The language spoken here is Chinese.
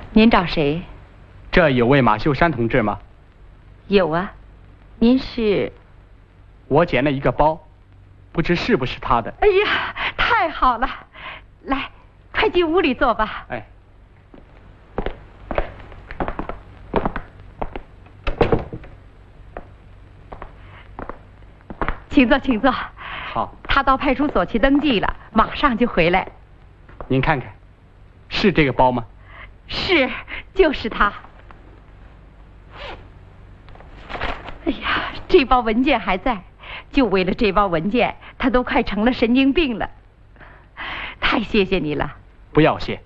您找谁？ 这有位马秀山同志吗？ 有啊，您是？ 我捡了一个包，不知是不是他的。 哎呀，太好了，来，快进屋里坐吧。 哎。 请坐，请坐。 好。 他到派出所去登记了，马上就回来。 您看看，是这个包吗？ 是，就是他。哎呀，这包文件还在，就为了这包文件，他都快成了神经病了。太谢谢你了。 不要谢。